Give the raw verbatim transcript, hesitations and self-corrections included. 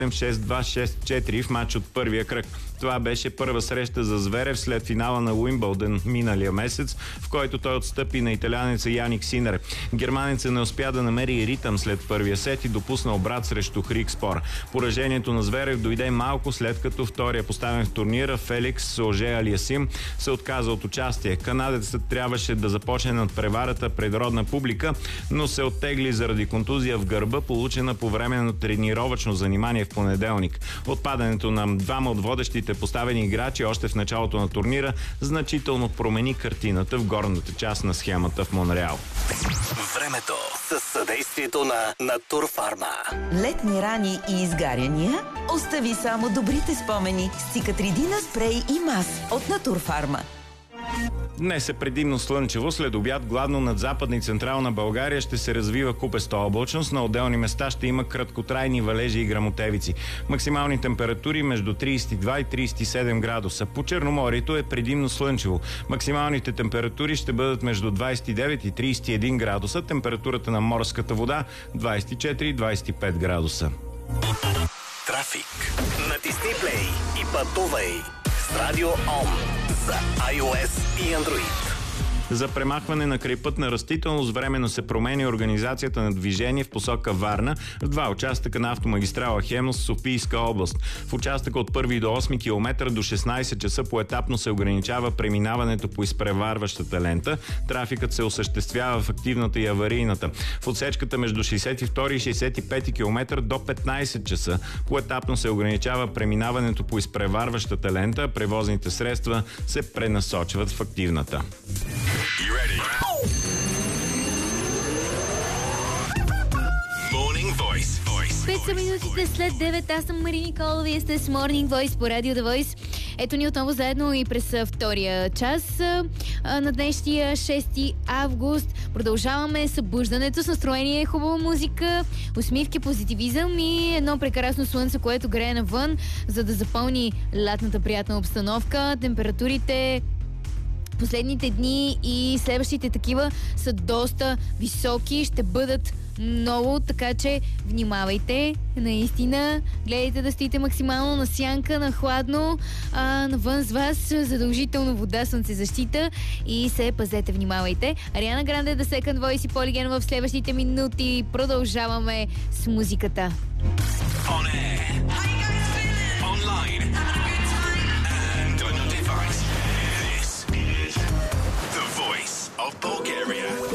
шест два шест четири в матч от първия кръг. Това беше първа среща за Зверев след финала на Уимбълдън миналия месец, в който той отстъпи на италянеца Яник Синер. Германеца не успя да намери ритъм след първия сет и допусна обрат срещу Хрикспор. Поражението на Зверев дойде малко след като втория поставен в турнира Феликс Оже-Алиасим се отказа от участие. Канадецът трябваше да започне над преварата пред родна публика, но се оттегли заради контузия в гърба, получена по време на тренировъчно занимание в понеделник. Отпадането на двама от водещите поставени играчи още в началото на турнира значително промени картината в горната част на схемата в Монреал. Времето със съдействието на Натурфарма. Летни рани и изгаряния? Остави само добрите спомени с Цикатридина спрей и мас от Натурфарма. Днес е предимно слънчево, след обяд гладно над Западна и Централна България ще се развива купеста облачност, на отделни места ще има краткотрайни валежи и гръмотевици. Максимални температури между трийсет и два и трийсет и седем градуса. По Черноморието е предимно слънчево. Максималните температури ще бъдат между двайсет и девет и трийсет и един градуса, температурата на морската вода двайсет и четири и двайсет и пет градуса. Трафик. Натисни плей и пътувай с Радио Ом за iOS и Android. За премахване на крайпътна растителност временно се променя организацията на движение в посока Варна в два участъка на автомагистрала Хемус в Софийска област. В участъка от първи до осми километър до шестнайсет часа поетапно се ограничава преминаването по изпреварващата лента. Трафикът се осъществява в активната и аварийната. В отсечката между шейсет и втори и шейсет и пети километър до петнайсет часа поетапно се ограничава преминаването по изпреварващата лента, превозните средства се пренасочват в активната. пет са минутите след девет. Аз съм Мария Николова. Вие сте с Morning Voice по Радио The Voice. Ето ни отново заедно и през втория час на днешния шести август. Продължаваме събуждането с настроение, хубава музика, усмивки, позитивизъм и едно прекрасно слънце, което грее навън, за да запълни лятната приятна обстановка. Температурите последните дни и следващите такива са доста високи, ще бъдат много, така че внимавайте, наистина, гледайте да стоите максимално на сянка, на хладно, а навън с вас задължително вода, слънцезащита и се пазете, внимавайте. Ариана Гранде, The Second Voice и Поли Ген в следващите минути. Продължаваме с музиката. On air, online, and on your device. This is the voice of Bulgaria.